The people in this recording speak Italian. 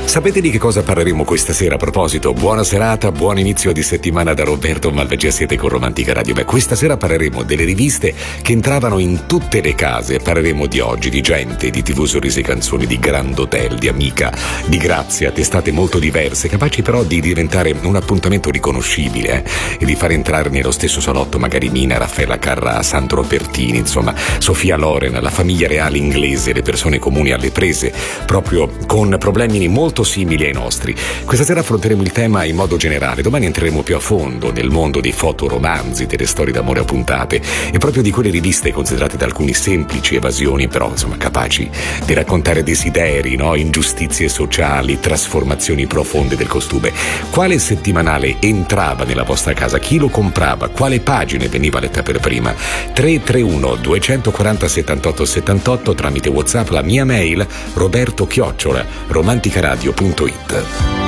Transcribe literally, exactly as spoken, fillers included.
Sapete di che cosa parleremo questa sera? A proposito, buona serata, buon inizio di settimana da Roberto Malvagia, siete con Romantica Radio. Beh, questa sera parleremo delle riviste che entravano in tutte le case, parleremo di oggi, di gente, di tivù, sorrisi e canzoni, di Grand Hotel, di Amica, di Grazia, testate molto diverse, capaci però di diventare un appuntamento riconoscibile eh? e di far entrare nello stesso salotto magari Mina, Raffaella Carrà, Sandro Pertini, insomma, Sofia Loren, la famiglia reale inglese, le persone comuni alle prese, proprio con problemi molto simili ai nostri. Questa sera affronteremo il tema in modo generale, domani entreremo più a fondo nel mondo dei fotoromanzi, delle storie d'amore a puntate e proprio di quelle riviste considerate da alcuni semplici evasioni, però insomma capaci di raccontare desideri, no? Ingiustizie sociali, trasformazioni profonde del costume. Quale settimanale entrava nella vostra casa? Chi lo comprava? Quale pagine veniva letta per prima? tre tre uno due quattro zero settantotto settantotto tramite WhatsApp, la mia mail roberto chiocciola romanticaradio punto it.